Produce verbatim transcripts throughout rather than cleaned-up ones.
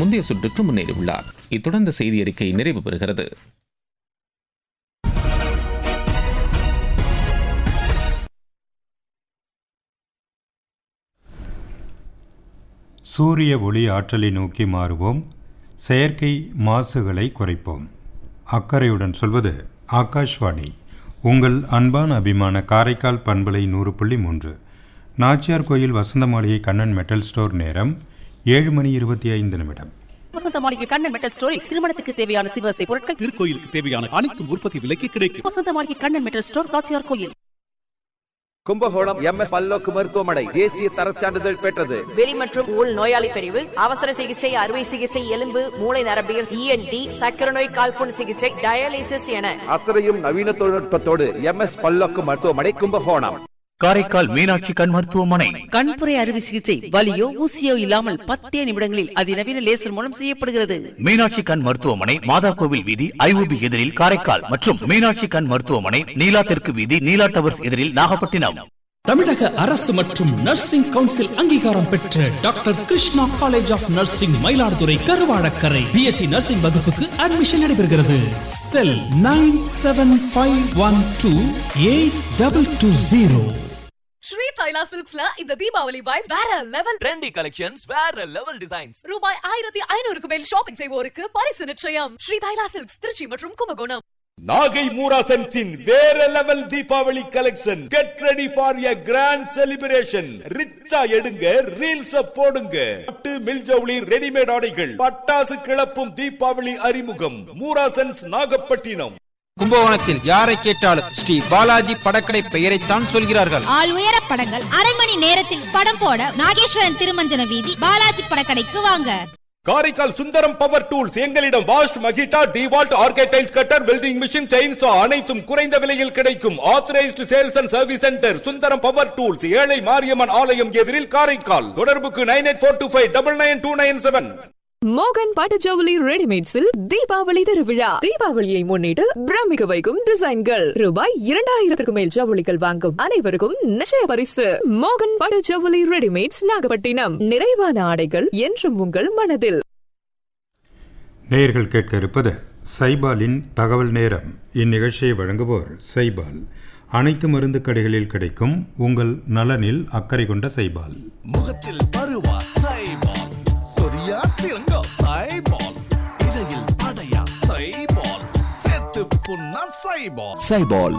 முந்தைய சுற்றுக்கு முன்னேறியுள்ளார். இத்துடன் இந்த செய்தி அறிக்கை நிறைவு பெறுகிறது. சூரிய ஒளி ஆற்றலை நோக்கி மாறுவோம், செயற்கை மாசுகளை குறைப்போம். அக்கறையுடன் சொல்வது ஆகாஷ்வாணி. உங்கள் அன்பான அபிமான காரைக்கால் பண்பலை நூறு புள்ளி மூன்று. நாச்சியார் கோயில் வசந்த மாளிகை கண்ணன் மெட்டல் ஸ்டோர். நேரம் ஏழு மணி இருபத்தி ஐந்து நிமிடம். வசந்த மாளிகை கண்ணன் மெட்டல் ஸ்டோரில் திருமணத்துக்கு தேவையான சிவசை பொருட்கள், திருக்கோயிலுக்கு தேவையான அனைத்து உற்பத்தி விலைக்கு கிடைக்கும். வசந்த மாளிகை கண்ணன் மெட்டல் ஸ்டோர், நாச்சியார் கோயில். கும்பகோணம் எம் எஸ் பல்லோக்கு மருத்துவமனை தேசிய தரச்சான்றிதழ் பெற்றது. வெளி மற்றும் உள் நோயாளி பிரிவு, அவசர சிகிச்சை, அறுவை சிகிச்சை, எலும்பு மூளை நரம்பியல், இஎன்டி, சக்கர நோய், கால்புண் சிகிச்சை, டயாலிசிஸ் என அத்தனையும் நவீன தொழில்நுட்பத்தோடு எம் எஸ் பல்லோக்கு மருத்துவமனை கும்பகோணம். காரைக்கால் மீனாட்சி கண் மருத்துவமனை. கண்புரை அறுவை சிகிச்சை வலியோ ஊசியோ இல்லாமல் பத்தே நிமிடங்களில் அதிநவீன லேசர் மூலம் செய்யப்படுகிறது. மீனாட்சி கண் மருத்துவமனை மாதா கோவில் வீதி ஐஓபி எதிரில் காரைக்கால் மற்றும் மீனாட்சி கண் மருத்துவமனை நீலா தெற்கு வீதி நீலா டவர்ஸ் எதிரில் நாகப்பட்டினம். தமிழக அரசு மற்றும் நர்சிங் கவுன்சில் அங்கீகாரம் பெற்ற doctor Krishna college of nursing Mayiladuthurai Karuvadakkarai BSc nursing வகுப்புக்கு அட்மிஷன் நடைபெறுகிறது. செல் nine seven five one two eight double two zero. Sri தைலா சில்க்ஸ்ல இந்த தீபாவளி வைப்ஸ் வேற லெவல். ட்ரெண்டி கலெக்ஷன்ஸ், வேற லெவல் டிசைன்ஸ். ரூபாய் ஆயிரத்தி ஐநூறுக்கு மேல் ஷாப்பிங் செய்வோருக்கு பரிசு நிச்சயம். ஸ்ரீ தைலா சில்க்ஸ், திருச்சி மற்றும் கும்பகோணம். நாகை மூரா சென்ஸின் வேற level Deepavali collection. Get ready for a grand celebration. ரிச்சா எடுங்க, ரீல்ஸ் போடுங்க. பட்டு மில்ஜவுளி ரெடிமேட் ஆடைகள், பட்டாசு கிளப்பும் தீபாவளி அறிமுகம். மூரா சென்ஸ், நாகப்பட்டினம். கும்பகோணத்தில் யாரை கேட்டாலும் ஸ்ரீ பாலாஜி படக்கடை பெயரைத்தான் சொல்கிறார்கள். ஆள் உயர படங்கள் அரை மணி நேரத்தில் படம் போட நாகேஸ்வரன் திருமஞ்சன வீதி பாலாஜி படக்கடைக்கு வாங்க. Karaikal Sundaram power tools. எங்களிடம் wash, மகிட்டா, டிவால்ட், ஆர்கேடைல்ஸ் cutter, welding machine, chainsaw அனைத்தும் குறைந்த விலையில் கிடைக்கும். Authorised sales and service centre Sundaram power tools, ஏழை மாரியம்மன் ஆலயம் எதிரில் காரைக்கால். தொடர்புக்கு nine eight four two five double nine two nine seven. மோகன் பட்டு ஜவுளி ரெடிமேட்ஸில் தீபாவளி திருவிழா. தீபாவளியை முன்னிட்டு பிரமிக்க வைக்கும் டிசைன்கள். ரூபாய் இரண்டாயிரத்திற்கு மேல் ஜவுளிகள் வாங்கும் அனைவருக்கும் நிச்சய பரிசு. மோகன் பட்டு ஜவுளி ரெடிமேட்ஸ், நாகப்பட்டினம். நிறைவான ஆடைகள் என்றும் உங்கள் மனதில். நேயர்கள் கேட்க இருப்பது சைபாலின் தகவல் நேரம். இந்நிகழ்ச்சியை வழங்குவோர் சைபால். அனைத்து மருந்து கடைகளில் கிடைக்கும் உங்கள் நலனில் அக்கறை கொண்ட சைபால். முகத்தில் பருவா சைபால், சொரியா சிறங்கா சைபால், இடையில் படையா சைபால், சேத்து புண்ணா சைபால். சைபால்.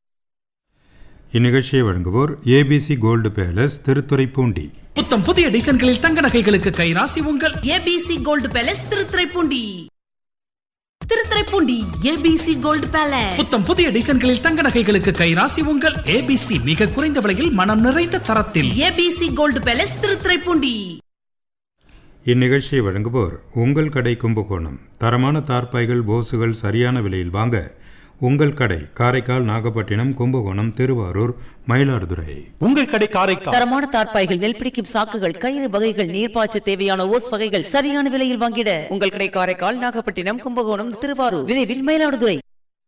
இந்நிகழ்ச்சியை வழங்குவோர் ஏபிசி கோல்டு பேலஸ், திருத்துறைப்பூண்டி. புத்தம் புதிய டிசைன்களில் தங்க நகைகளுக்கு கைராசி உங்கள் ABC gold palace, Thiruthuraipoondi. Thiruthuraipoondi ABC gold palace. புத்தம் புதிய டிசைன்களில் தங்க நகைகளுக்கு கைராசி உங்கள் ஏபிசி. மிக குறைந்த விலையில் மனம் நிறைந்த தரத்தில். ABC gold palace, Thiruthuraipoondi. இந்நிகழ்ச்சியை வழங்குவோர் உங்கள் கடை கும்பகோணம். தரமான தார்பாய்கள், போசுகள் சரியான விலையில் வாங்க உங்கள் கடை காரைக்கால், நாகப்பட்டினம், கும்பகோணம், திருவாரூர், மயிலாடுதுறை. உங்கள் கடை காரைக்கால். தரமான தார்பாய்கள், நெல் பிடிக்கும் சாக்குகள், கயிறு வகைகள், நீர்ப்பாய்ச்ச தேவையான ஓஸ் வகைகள் சரியான விலையில் வாங்கிட உங்கள் கடை காரைக்கால், நாகப்பட்டினம், கும்பகோணம், திருவாரூர், விரைவில் மயிலாடுதுறை.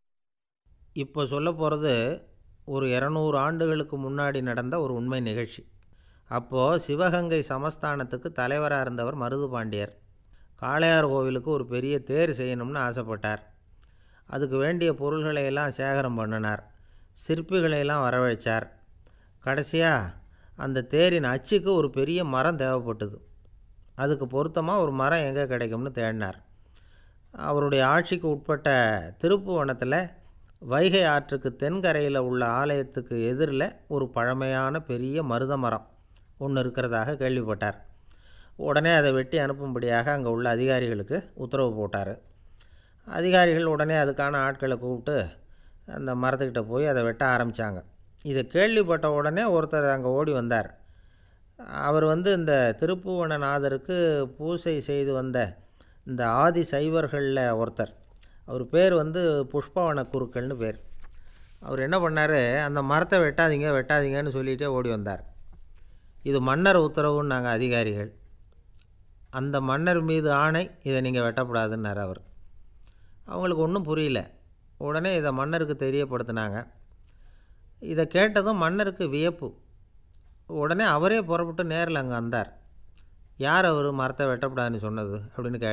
இப்போ சொல்ல போகிறது ஒரு இரநூறு ஆண்டுகளுக்கு முன்னாடி நடந்த ஒரு உண்மை நிகழ்ச்சி. அப்போது சிவகங்கை சமஸ்தானத்துக்கு தலைவராக இருந்தவர் மருது பாண்டியர். காளையார் கோவிலுக்கு ஒரு பெரிய தேர் செய்யணும்னு ஆசைப்பட்டார். அதுக்கு வேண்டிய பொருள்களை எல்லாம் சேகரம் பண்ணினார். சிற்பிகளையெல்லாம் வரவழைச்சார். கடைசியாக அந்த தேரின் அச்சுக்கு ஒரு பெரிய மரம் தேவைப்பட்டது. அதுக்கு பொருத்தமாக ஒரு மரம் எங்கே கிடைக்கும்னு தேடினார். அவருடைய ஆட்சிக்கு உட்பட்ட திருப்புவனத்தில் வைகை ஆற்றுக்கு தென்கரையில் உள்ள ஆலயத்துக்கு எதிரில் ஒரு பழமையான பெரிய மருத மரம் ஒன்று இருக்கிறதாக கேள்விப்பட்டார். உடனே அதை வெட்டி அனுப்பும்படியாக அங்கே உள்ள அதிகாரிகளுக்கு உத்தரவு போட்டார். அதிகாரிகள் உடனே அதுக்கான ஆட்களை கூப்பிட்டு அந்த மரத்துக்கிட்ட போய் அதை வெட்ட ஆரம்பித்தாங்க. இதை கேள்விப்பட்ட உடனே ஒருத்தர் அங்கே ஓடி வந்தார். அவர் வந்து இந்த திருப்புவனநாதருக்கு பூசை செய்து வந்த இந்த ஆதி சைவர்களில் ஒருத்தர். அவர் பேர் வந்து புஷ்பவன குருக்கள்னு பேர். அவர் என்ன பண்ணார், அந்த மரத்தை வெட்டாதீங்க வெட்டாதீங்கன்னு சொல்லிகிட்டே ஓடி வந்தார். இது மன்னர் உத்தரவுன்னு நாங்கள் அதிகாரிகள். அந்த மன்னர் மீது ஆணை, இதை நீங்கள் வெட்டக்கூடாதுன்னார் அவர். அவங்களுக்கு ஒன்றும் புரியல. உடனே இதை மன்னருக்கு தெரியப்படுத்தினாங்க. இதை கேட்டதும் மன்னருக்கு வியப்பு. உடனே அவரே புறப்பட்டு நேரில் அங்கே வந்தார். யார் அவர் மரத்தை வெட்டக்கூடாதுன்னு சொன்னது அப்படின்னு கேட்டார்.